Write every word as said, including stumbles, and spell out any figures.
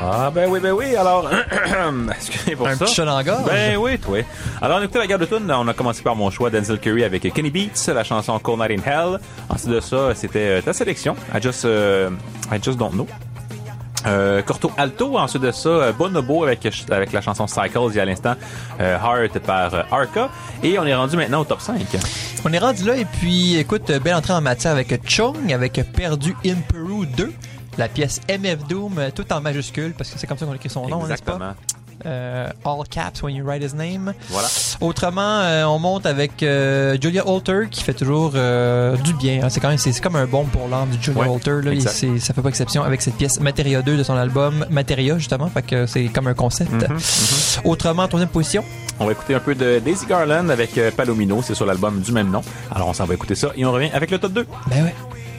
Ah, ben oui, ben oui, alors, excusez pour Un ça. petit chat dans la gorge. Ben oui, toi. Alors, on a écouté la garde de tune. On a commencé par mon choix, Denzel Curry avec Kenny Beats, la chanson Cold Night in Hell. Ensuite de ça, c'était ta sélection, I Just, uh, I Just Don't Know. Euh, Corto Alto, ensuite de ça, Bonobo avec, avec la chanson Cycles, il y a à l'instant, euh, Heart par euh, Arca. Et on est rendu maintenant au top cinq. On est rendu là, et puis, écoute, belle entrée en matière avec Chung, avec Perdu in Peru deux. La pièce M F Doom, tout en majuscule, parce que c'est comme ça qu'on écrit son nom, n'est-ce pas? Exactement. Euh, all caps when you write his name. Voilà. Autrement, euh, on monte avec euh, Julia Holter qui fait toujours euh, du bien. Hein. C'est quand même c'est, c'est comme un bon pour l'âme du Julia ouais, Holter. Là, il, c'est, ça fait pas exception avec cette pièce Materia deux de son album Materia justement. Fait que c'est comme un concept. Mm-hmm, mm-hmm. Autrement, troisième position. On va écouter un peu de Daisy Garland avec euh, Palomino. C'est sur l'album du même nom. Alors on s'en va écouter ça et on revient avec le top deux. Ben ouais.